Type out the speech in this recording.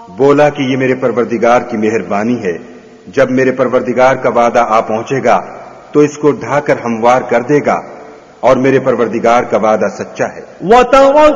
बोला कि ये मेरे परवरदिगार की मेहरबानी है, जब मेरे परवरदिगार का वादा आ पहुंचेगा तो इसको ढाकर हमवार कर देगा और मेरे परवरदिगार का वादा सच्चा है।